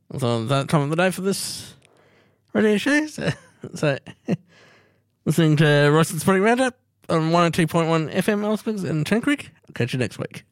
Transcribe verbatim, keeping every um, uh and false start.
So that time of the day for this radio show. So, so listening to Royston Sporting Roundup on one oh two point one F M Elspings and Ten Creek. I'll catch you next week.